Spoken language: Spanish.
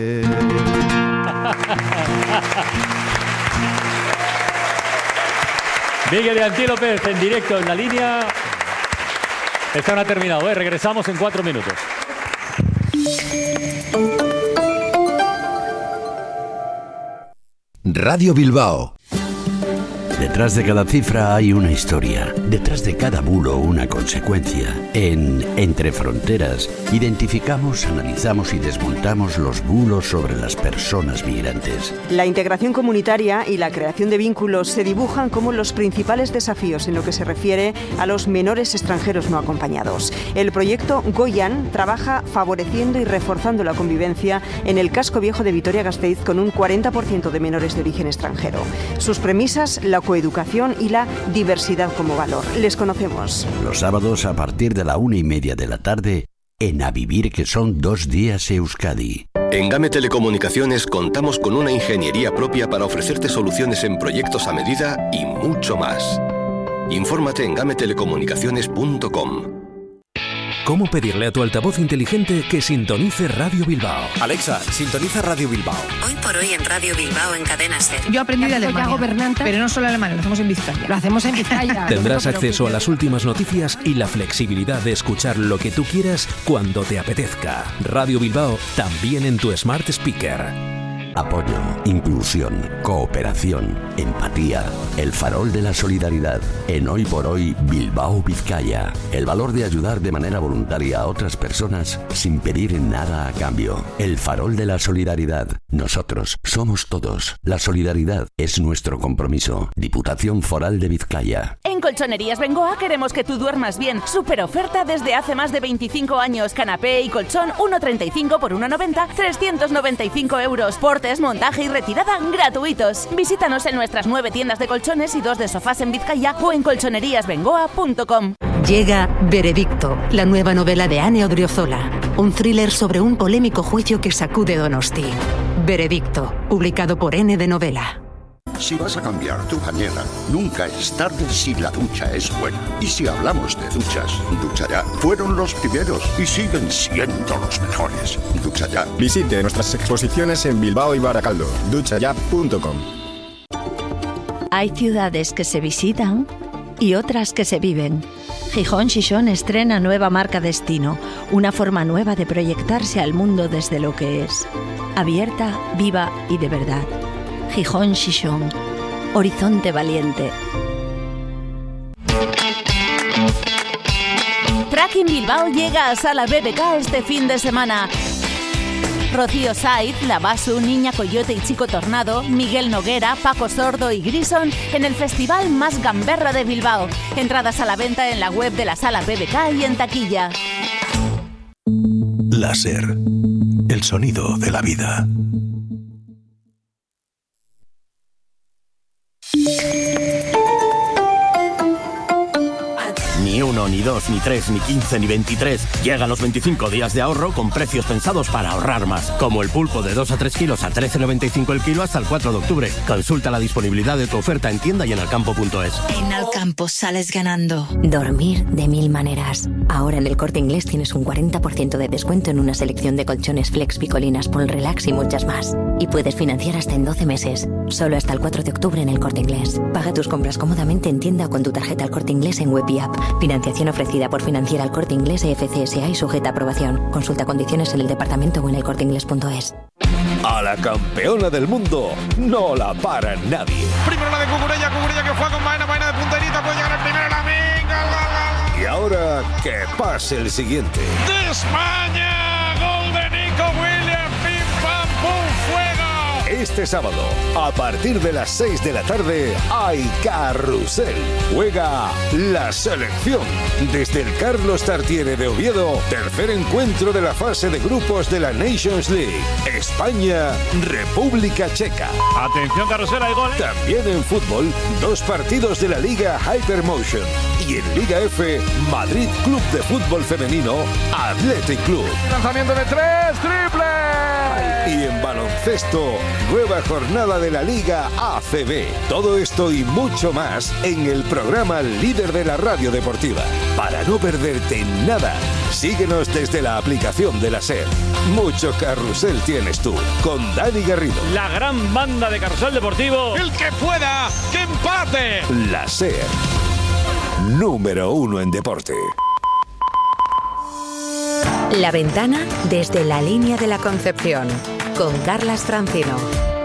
Miguel de Antílopez en directo en la línea. Esta no ha terminado, ¿eh? Regresamos en 4 minutos. Radio Bilbao. Detrás de cada cifra hay una historia. Detrás de cada bulo una consecuencia. En Entre Fronteras identificamos, analizamos y desmontamos los bulos sobre las personas migrantes. La integración comunitaria y la creación de vínculos se dibujan como los principales desafíos en lo que se refiere a los menores extranjeros no acompañados. El proyecto Goyan trabaja favoreciendo y reforzando la convivencia en el casco viejo de Vitoria-Gasteiz con un 40% de menores de origen extranjero. Sus premisas, la coeducación y la diversidad como valor. Les conocemos. Los sábados a partir de la 1:30 de la tarde en A Vivir, que son 2 días Euskadi. En GAME Telecomunicaciones contamos con una ingeniería propia para ofrecerte soluciones en proyectos a medida y mucho más. Infórmate en gametelecomunicaciones.com. ¿Cómo pedirle a tu altavoz inteligente que sintonice Radio Bilbao? Alexa, sintoniza Radio Bilbao. Hoy por hoy en Radio Bilbao en Cadena SER. Yo aprendí de Alemania, pero no solo alemán, lo hacemos en Vizcaya. Lo hacemos en Vizcaya. Tendrás acceso a las últimas noticias y la flexibilidad de escuchar lo que tú quieras cuando te apetezca. Radio Bilbao también en tu Smart Speaker. Apoyo, inclusión, cooperación, empatía, el farol de la solidaridad. En Hoy por Hoy, Bilbao, Vizcaya. El valor de ayudar de manera voluntaria a otras personas sin pedir nada a cambio. El farol de la solidaridad. Nosotros somos todos. La solidaridad es nuestro compromiso. Diputación Foral de Vizcaya. En Colchonerías Bengoa queremos que tú duermas bien. Super oferta desde hace más de 25 años. Canapé y colchón 1,35 por 1,90, 395 euros. Portes, montaje y retirada gratuitos. Visítanos en nuestras 9 tiendas de colchones y 2 de sofás en Vizcaya o en colchoneríasbengoa.com. Llega Veredicto, la nueva novela de Ane Odriozola. Un thriller sobre un polémico juicio que sacude Donosti. Veredicto, publicado por N de Novela. Si vas a cambiar tu bañera, nunca es tarde si la ducha es buena. Y si hablamos de duchas, Ducha Ya fueron los primeros y siguen siendo los mejores. Ducha Ya. Visite nuestras exposiciones en Bilbao y Baracaldo. duchaya.com. Hay ciudades que se visitan y otras que se viven. Gijón Xixón estrena nueva marca Destino, una forma nueva de proyectarse al mundo desde lo que es. Abierta, viva y de verdad. Gijón Xixón, horizonte valiente. Tracking Bilbao llega a Sala BBK este fin de semana. Rocío Saiz, Lavasu, Niña Coyote y Chico Tornado, Miguel Noguera, Paco Sordo y Grison en el festival más gamberra de Bilbao. Entradas a la venta en la web de la Sala BBK y en taquilla. Láser, el sonido de la vida. Ni 1, ni 2, ni 3, ni 15, ni 23. Llegan los 25 días de ahorro con precios pensados para ahorrar más. Como el pulpo de 2 a 3 kilos a 13,95 el kilo hasta el 4 de octubre. Consulta la disponibilidad de tu oferta en tienda y en alcampo.es. En Alcampo sales ganando. Dormir de 1000 maneras. Ahora en el Corte Inglés tienes un 40% de descuento en una selección de colchones Flex, Picolinas, Pol Relax y muchas más. Y puedes financiar hasta en 12 meses. Solo hasta el 4 de octubre en el Corte Inglés. Paga tus compras cómodamente en tienda o con tu tarjeta El Corte Inglés en web y app. Financiación ofrecida por Financiera El Corte Inglés FCSA y sujeta a aprobación. Consulta condiciones en el departamento o en elcorteinglés.es. A la campeona del mundo no la para nadie. Primero la de Cucurella que juega con Baena de punterita, puede llegar el primero, la venga. Y ahora que pase el siguiente. De España, gol de Nico Williams, pim pam pum, fuego. Este sábado, a partir de las 6 de la tarde, hay carrusel. Juega la selección. Desde el Carlos Tartiere de Oviedo, tercer encuentro de la fase de grupos de la Nations League. España, República Checa. Atención, carrusel, hay gol. También en fútbol, 2 partidos de la Liga Hypermotion. Y en Liga F, Madrid Club de Fútbol Femenino, Athletic Club. Lanzamiento de 3, triple. Y en baloncesto, nueva jornada de la Liga ACB. Todo esto y mucho más en el programa líder de la radio deportiva. Para no perderte nada, Síguenos desde la aplicación de la SER. Mucho carrusel tienes tú, con Dani Garrido. La gran banda de Carrusel Deportivo. El que pueda, que empate. La SER, número 1 en deporte. La ventana desde la línea de la Concepción, con Carlas Francino.